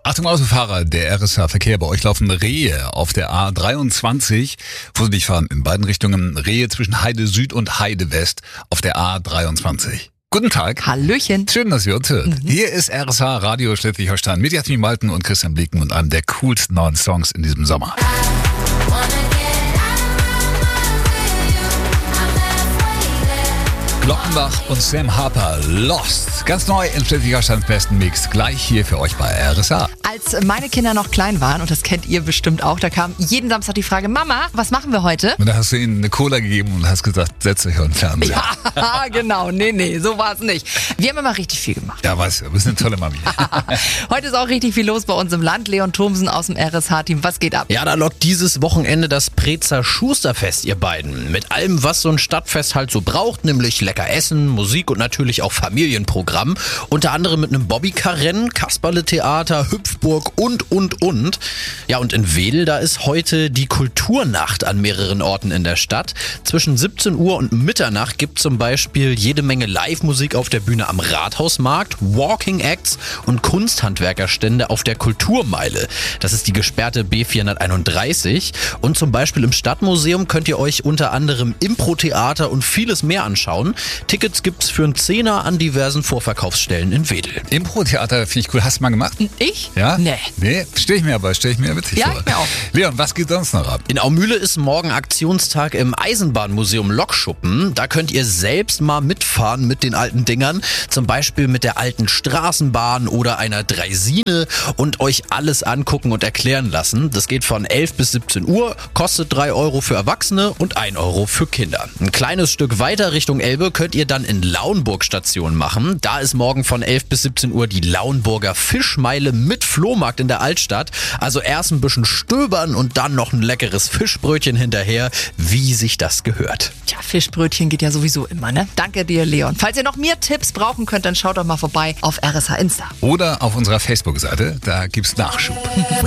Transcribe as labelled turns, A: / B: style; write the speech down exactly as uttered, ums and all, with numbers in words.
A: Achtung Autofahrer, der R S H-Verkehr. Bei euch laufen Rehe auf der A dreiundzwanzig. Vorsichtig fahren in beiden Richtungen. Rehe zwischen Heide Süd und Heide West auf der A dreiundzwanzig. Guten Tag.
B: Hallöchen.
A: Schön, dass ihr uns hört. Mhm. Hier ist R S H Radio Schleswig-Holstein mit Jasmin Malten und Christian Blicken und einem der coolsten neuen Songs in diesem Sommer. Glockenbach und Sam Harper, Lost. Ganz neu in Schleswig-Holsteins besten Mix. Gleich hier für euch bei R S H.
B: Als meine Kinder noch klein waren, und das kennt ihr bestimmt auch, da kam jeden Samstag die Frage, Mama, was machen wir heute?
A: Und da hast du ihnen eine Cola gegeben und hast gesagt, setzt euch auf den Fernseher.
B: Ja, genau. Nee, nee, so war es nicht. Wir haben immer richtig viel gemacht.
A: Ja, weißt du, du bist eine tolle Mami.
B: Heute ist auch richtig viel los bei uns im Land. Leon Thomsen aus dem R S H-Team. Was geht ab?
C: Ja, da lockt dieses Wochenende das Preetzer Schusterfest, ihr beiden. Mit allem, was so ein Stadtfest halt so braucht, nämlich lecker Essen, Musik und natürlich auch Familienprogramm. Unter anderem mit einem Bobbycar-Rennen, Kasperle-Theater, Hüpfburg und, und, und. Ja, und in Wedel, da ist heute die Kulturnacht an mehreren Orten in der Stadt. Zwischen siebzehn Uhr und Mitternacht gibt zum Beispiel jede Menge Live-Musik auf der Bühne am Rathausmarkt, Walking Acts und Kunsthandwerkerstände auf der Kulturmeile. Das ist die gesperrte B vierhunderteinunddreißig. Und zum Beispiel im Stadtmuseum könnt ihr euch unter anderem Impro-Theater und vieles mehr anschauen. Tickets gibt's für einen Zehner an diversen Vorverkaufsstellen in Wedel.
A: Impro-Theater finde ich cool. Hast du mal gemacht?
B: Ich?
A: Ja?
B: Nee.
A: Nee, stell ich mir aber, stell ich mir witzig
B: Ja,
A: vor.
B: ich mir auch.
A: Leon, was geht sonst noch ab?
C: In Aumühle ist morgen Aktionstag im Eisenbahnmuseum Lokschuppen. Da könnt ihr selbst mal mitfahren mit den alten Dingern. Zum Beispiel mit der alten Straßenbahn oder einer Draisine und euch alles angucken und erklären lassen. Das geht von elf bis siebzehn Uhr, kostet drei Euro für Erwachsene und ein Euro für Kinder. Ein kleines Stück weiter Richtung Elbe könnt ihr dann in Lauenburg Station machen. Da ist morgen von elf bis siebzehn Uhr die Lauenburger Fischmeile mit Flohmarkt in der Altstadt. Also erst ein bisschen stöbern und dann noch ein leckeres Fischbrötchen hinterher, wie sich das gehört.
B: Tja, Fischbrötchen geht ja sowieso immer, ne? Danke dir, Leon. Falls ihr noch mehr Tipps brauchen könnt, dann schaut doch mal vorbei auf R S H Insta.
A: Oder auf unserer Facebook-Seite, da gibt's Nachschub.